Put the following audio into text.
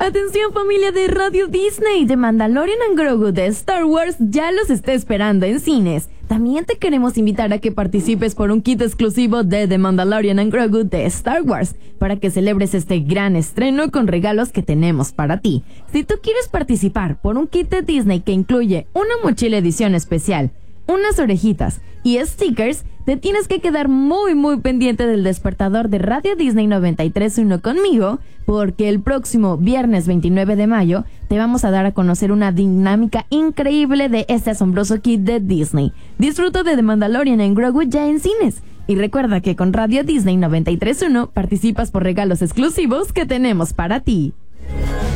Atención familia de Radio Disney, The Mandalorian and Grogu de Star Wars ya los está esperando en cines. También te queremos invitar a que participes por un kit exclusivo de The Mandalorian and Grogu de Star Wars para que celebres este gran estreno con regalos que tenemos para ti. Si tú quieres participar por un kit de Disney que incluye una mochila edición especial, unas orejitas y stickers, te tienes que quedar muy pendiente del despertador de Radio Disney 93.1 conmigo, porque el próximo viernes 29 de mayo te vamos a dar a conocer una dinámica increíble de este asombroso kit de Disney. Disfruta de The Mandalorian and Grogu ya en cines. Y recuerda que con Radio Disney 93.1 participas por regalos exclusivos que tenemos para ti.